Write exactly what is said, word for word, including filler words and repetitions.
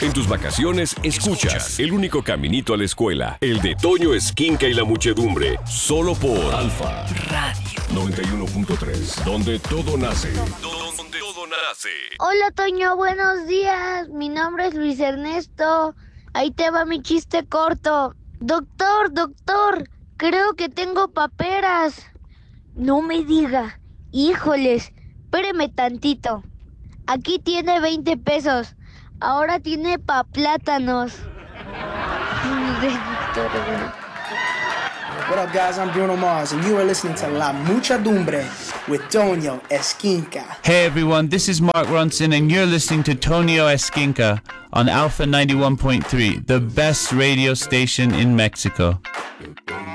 En tus vacaciones, escuchas El único caminito a la escuela, el de Toño Esquinca y la muchedumbre, solo por Alfa Radio noventa y uno punto tres, donde todo nace. Donde todo nace. Hola Toño, buenos días. Mi nombre es Luis Ernesto. Ahí te va mi chiste corto. Doctor, doctor, creo que tengo paperas. No me diga. Híjoles, espéreme tantito. Aquí tiene veinte pesos. Ahora tiene pa' plátanos. What up, guys? I'm Bruno Mars, and you are listening to La Muchadumbre with Tonio Esquinca. Hey everyone, this is Mark Ronson, and you're listening to Tonio Esquinca on Alpha ninety-one point three, the best radio station in Mexico.